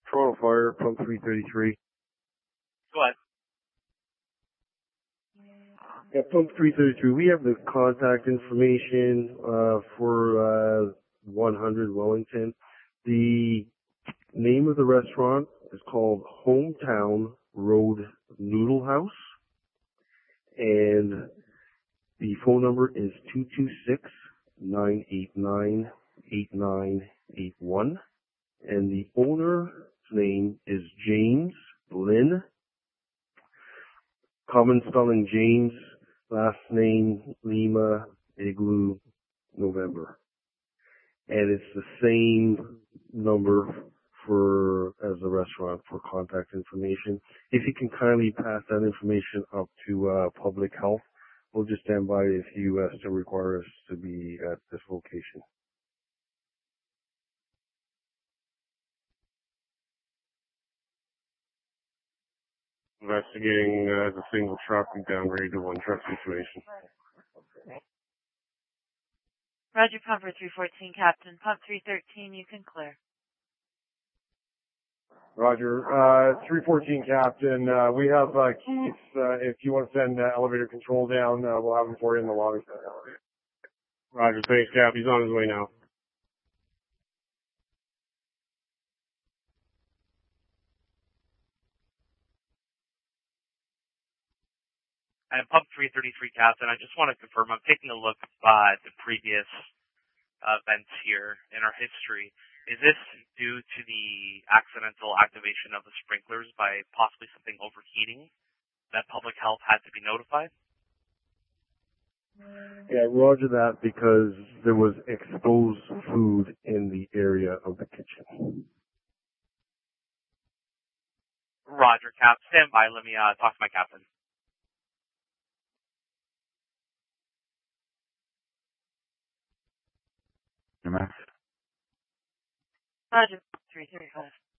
Toronto Fire, pump 333. Go ahead. Yeah, pump 333. We have the contact information for 100 Wellington. The name of the restaurant is called Hometown Road Noodle House, and the phone number is 226-989-8981, and the owner's name is James Lynn. Common spelling James, last name Lima, Igloo, November. And it's the same number as the restaurant for contact information. If you can kindly pass that information up to public health, we'll just stand by if you still require us to be at this location. Investigating the single truck and downgrade to one truck situation. Roger, pump 314, Captain. Pump 313, you can clear. Roger. 314, Captain. We have keys. If you want to send elevator control down, we'll have them for you in the lobby. Roger. Thanks, Cap. He's on his way now. And pump 333, Captain, I just want to confirm, I'm taking a look at the previous events here in our history. Is this due to the accidental activation of the sprinklers by possibly something overheating that public health had to be notified? Yeah, roger that, because there was exposed food in the area of the kitchen. Roger, Cap. Stand by. Let me talk to my captain. Roger, 335.